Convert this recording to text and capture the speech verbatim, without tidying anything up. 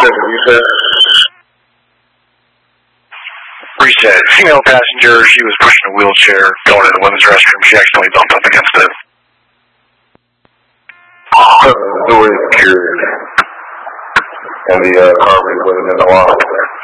you said? Reset. Female passenger, she was pushing a wheelchair, going to the women's restroom. She accidentally bumped up against it. Uh, the door is secured. And the uh, car was in the lot there.